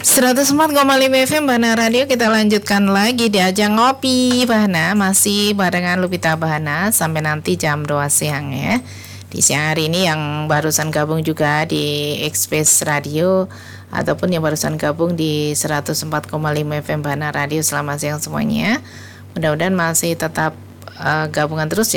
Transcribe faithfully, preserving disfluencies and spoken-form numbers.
seratus empat koma lima F M Bahana Radio, kita lanjutkan lagi di ajang ngopi Bahana, masih barengan Lupita Bahana sampai nanti jam dua siang ya. Di siang hari ini yang barusan gabung juga di Express Radio ataupun yang barusan gabung di seratus empat koma lima F M Bahana Radio, selamat siang semuanya. Mudah-mudahan masih tetap uh, gabungan terus ya.